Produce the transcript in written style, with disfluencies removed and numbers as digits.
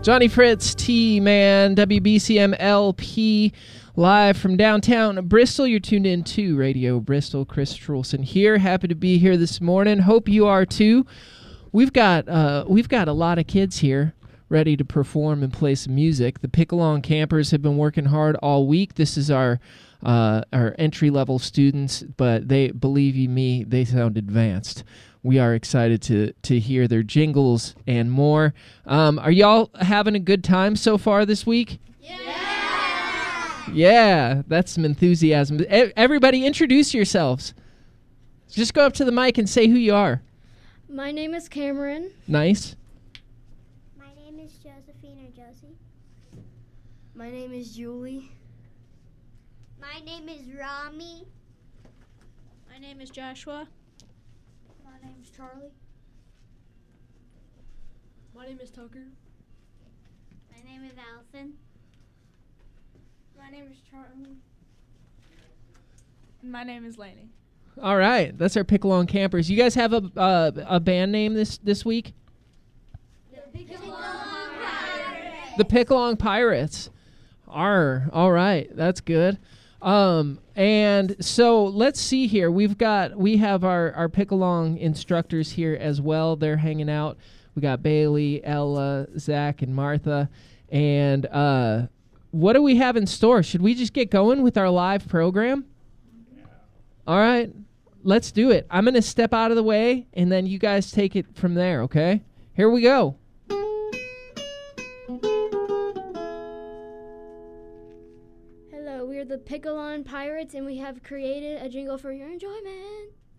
Johnny Fritz, T-Man, WBCM LP, live from downtown Bristol. You're tuned in to Radio Bristol. Chris Trulson here. Happy to be here this morning. Hope you are too. We've got a lot of kids here ready to perform and play some music. The Pick-Along Campers have been working hard all week. This is our entry-level students, but they, believe you me, they sound advanced. We are excited to hear their jingles and more. Are y'all having a good time so far this week? Yeah! Yeah, that's some enthusiasm. Everybody introduce yourselves. Just go up to the mic and say who you are. My name is Cameron. Nice. My name is Josephine or Josie. My name is Julie. My name is Rami. My name is Joshua. My name is Charlie. My name is Tucker. My name is Allison. My name is Charlie. My name is Lainey. All right, that's our Pick-Along Campers. You guys have a band name this week? The Pick-Along Pirates. The Pick-Along Pirates. All right, that's good. And so let's see here. We have our Pick-Along instructors here as well. They're hanging out. We got Bailey, Ella, Zach, and Martha. And what do we have in store? Should we just get going with our live program? Yeah. All right, let's do it. I'm going to step out of the way, and then you guys take it from there, okay? Here we go. Hello, we are the Pick-Along Pirates, and we have created a jingle for your enjoyment.